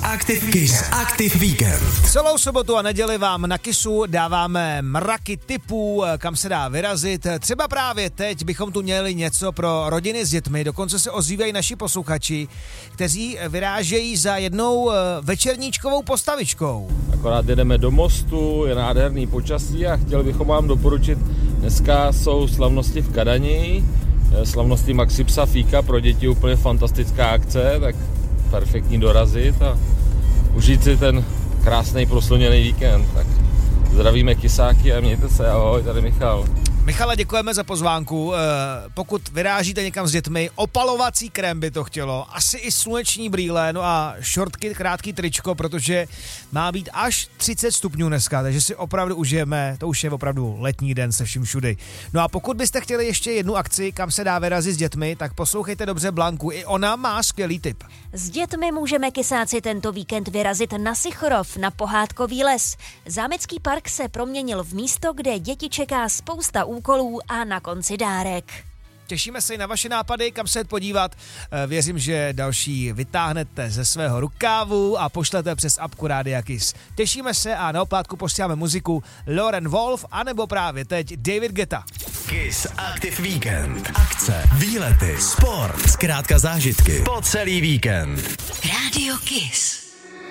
Kiss Active Weekend. Celou sobotu a neděli vám na Kissu dáváme mraky tipů, kam se dá vyrazit. Třeba právě teď bychom tu měli něco pro rodiny s dětmi, dokonce se ozývají naši posluchači, kteří vyrážejí za jednou večerníčkovou postavičkou. Akorát jedeme do Mostu, je nádherný počasí a chtěli bychom vám doporučit, dneska jsou slavnosti v Kadani, slavnosti Maxi Psa Fíka, pro děti úplně fantastická akce, tak perfektní dorazit a užít si ten krásný proslněný víkend. Tak zdravíme Kisáky a mějte se, ahoj, tady Michal. Michale, děkujeme za pozvánku. Pokud vyrážíte někam s dětmi, opalovací krém by to chtělo, asi i sluneční brýle, no a šortky, krátký tričko, protože má být až 30 stupňů dneska, takže si opravdu užijeme, to už je opravdu letní den se vším všudy. No a pokud byste chtěli ještě jednu akci, kam se dá vyrazit s dětmi, tak poslouchejte dobře Blanku, i ona má skvělý tip. S dětmi můžeme Kisáci tento víkend vyrazit na Sychrov, na pohádkový les. Zámecký park se proměnil v místo, kde děti čeká spousta úkolů a na konci dárek. Těšíme se i na vaše nápady, kam se podívat. Věřím, že další vytáhnete ze svého rukávu a pošlete přes apku Rádia Kiss. Těšíme se a na oplátku posíláme muziku Lauren Wolf anebo právě teď David Guetta. Kiss Active Weekend. Akce, výlety, sport, zkrátka zážitky po celý víkend. Rádio Kiss.